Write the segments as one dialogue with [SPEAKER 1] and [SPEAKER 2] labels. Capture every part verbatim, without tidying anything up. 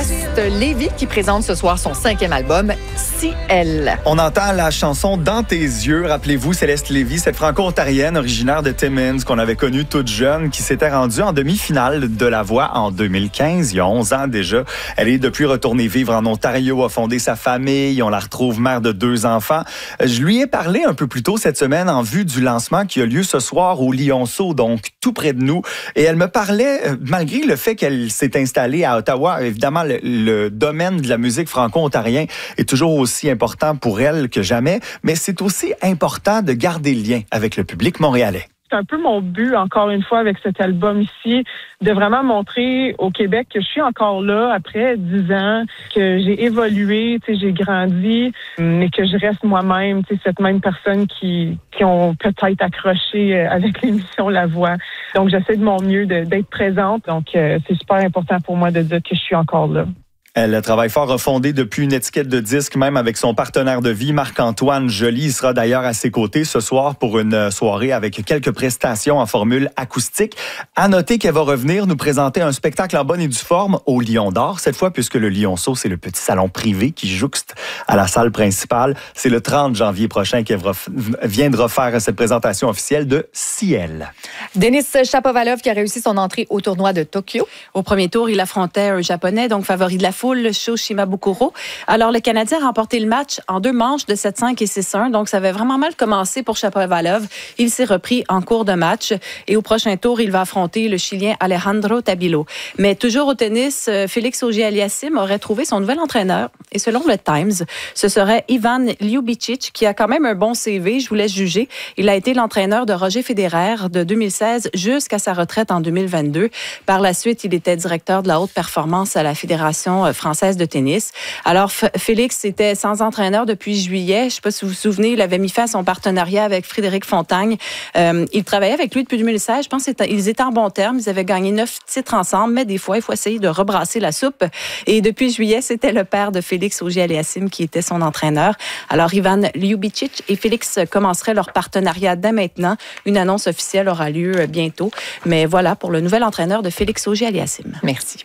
[SPEAKER 1] Céleste Lévy qui présente ce soir son cinquième album, Si Elle.
[SPEAKER 2] On entend la chanson Dans tes yeux. Rappelez-vous, Céleste Lévy, cette franco-ontarienne originaire de Timmins qu'on avait connue toute jeune, qui s'était rendue en demi-finale de La Voix en deux mille quinze, il y a onze ans déjà. Elle est depuis retournée vivre en Ontario, a fondé sa famille. On la retrouve mère de deux enfants. Je lui ai parlé un peu plus tôt cette semaine en vue du lancement qui a lieu ce soir au Lionceau, donc tout près de nous. Et elle me parlait, malgré le fait qu'elle s'est installée à Ottawa, évidemment, le, le domaine de la musique franco-ontarien est toujours aussi important pour elle que jamais, mais c'est aussi important de garder le lien avec le public montréalais.
[SPEAKER 3] C'est un peu mon but, encore une fois, avec cet album ici, de vraiment montrer au Québec que je suis encore là après dix ans, que j'ai évolué, tu sais, j'ai grandi, mais que je reste moi-même, tu sais, cette même personne qui, qui ont peut-être accroché avec l'émission La Voix. Donc, j'essaie de mon mieux de, d'être présente. Donc, euh, c'est super important pour moi de dire que je suis encore là.
[SPEAKER 2] Elle travaille fort, a fondé depuis une étiquette de disque, même avec son partenaire de vie, Marc-Antoine Joly. Il sera d'ailleurs à ses côtés ce soir pour une soirée avec quelques prestations en formule acoustique. À noter qu'elle va revenir nous présenter un spectacle en bonne et due forme au Lion d'Or, cette fois puisque le Lionceau, c'est le petit salon privé qui jouxte à la salle principale. C'est le trente janvier prochain qu'elle viendra faire cette présentation officielle de Si Elle.
[SPEAKER 1] Denis Shapovalov qui a réussi son entrée au tournoi de Tokyo.
[SPEAKER 4] Au premier tour, il affrontait un Japonais, donc favori de la foule, Sho Shimabukuro. Alors, le Canadien a remporté le match en deux manches de sept cinq et six un. Donc, ça avait vraiment mal commencé pour Shapovalov. Il s'est repris en cours de match. Et au prochain tour, il va affronter le Chilien Alejandro Tabilo. Mais toujours au tennis, Félix Auger-Aliassime aurait trouvé son nouvel entraîneur. Et selon le Times, ce serait Ivan Ljubicic, qui a quand même un bon C V. Je vous laisse juger. Il a été l'entraîneur de Roger Federer de deux mille seize jusqu'à sa retraite en deux mille vingt-deux. Par la suite, il était directeur de la haute performance à la Fédération française de tennis. Alors, F- Félix était sans entraîneur depuis juillet. Je ne sais pas si vous vous souvenez, il avait mis fin à son partenariat avec Frédéric Fontagne. Euh, il travaillait avec lui depuis deux mille seize. Je pense qu'ils étaient en bons termes. Ils avaient gagné neuf titres ensemble, mais des fois, il faut essayer de rebrasser la soupe. Et depuis juillet, c'était le père de Félix Auger-Aliassime qui était son entraîneur. Alors, Ivan Ljubicic et Félix commenceraient leur partenariat dès maintenant. Une annonce officielle aura lieu bientôt. Mais voilà pour le nouvel entraîneur de Félix Auger-Aliassime.
[SPEAKER 1] Merci.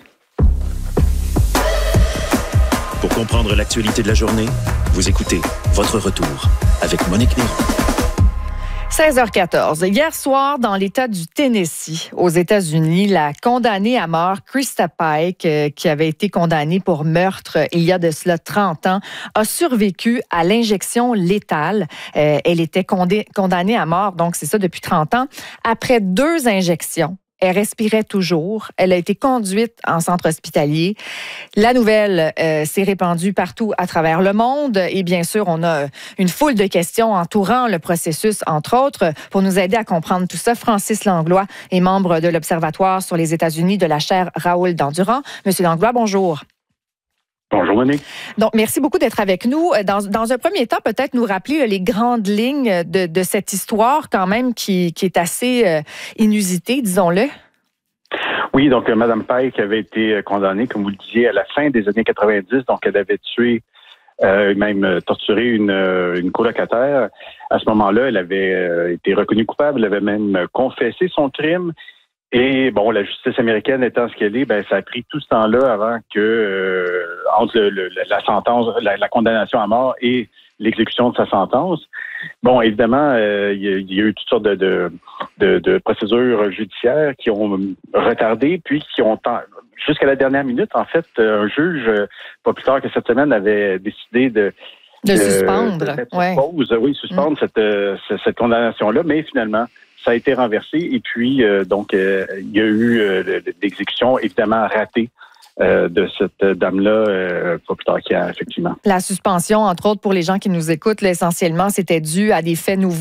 [SPEAKER 5] Pour comprendre l'actualité de la journée, vous écoutez Votre Retour avec Monique Néron.
[SPEAKER 1] seize heures quatorze. Hier soir, dans l'État du Tennessee, aux États-Unis, la condamnée à mort, Krista Pike, euh, qui avait été condamnée pour meurtre il y a de cela trente ans, a survécu à l'injection létale. Euh, elle était condé- condamnée à mort, donc c'est ça, depuis trente ans. Après deux injections, elle respirait toujours. Elle a été conduite en centre hospitalier. La nouvelle euh, s'est répandue partout à travers le monde. Et bien sûr, on a une foule de questions entourant le processus, entre autres. Pour nous aider à comprendre tout ça, Francis Langlois est membre de l'Observatoire sur les États-Unis de la chaire Raoul Dandurand. Monsieur Langlois, bonjour.
[SPEAKER 6] Bonjour, Monique.
[SPEAKER 1] Donc, merci beaucoup d'être avec nous. Dans, dans un premier temps, peut-être nous rappeler les grandes lignes de, de cette histoire quand même qui, qui est assez euh, inusitée, disons-le.
[SPEAKER 6] Oui, donc euh, Mme Pike avait été condamnée, comme vous le disiez, à la fin des années quatre-vingt-dix. Donc, elle avait tué, euh, même torturé une, une colocataire. À ce moment-là, elle avait euh, été reconnue coupable. Elle avait même confessé son crime. Et bon, la justice américaine étant ce qu'elle est, ben ça a pris tout ce temps-là avant que euh, entre le, le, la sentence, la, la condamnation à mort et l'exécution de sa sentence. Bon, évidemment, euh, il, y a, il y a eu toutes sortes de, de, de, de procédures judiciaires qui ont retardé, puis qui ont jusqu'à la dernière minute, en fait, un juge, pas plus tard que cette semaine, avait décidé de
[SPEAKER 1] de, de suspendre,
[SPEAKER 6] de
[SPEAKER 1] ouais.
[SPEAKER 6] pause, oui, suspendre mmh. cette, cette condamnation-là, mais finalement. Ça a été renversé et puis euh, donc euh, il y a eu euh, l'exécution évidemment ratée euh, de cette dame-là euh, pas plus tard qu'hier, effectivement.
[SPEAKER 1] La suspension, entre autres, pour les gens qui nous écoutent, là, essentiellement, c'était dû à des faits nouveaux.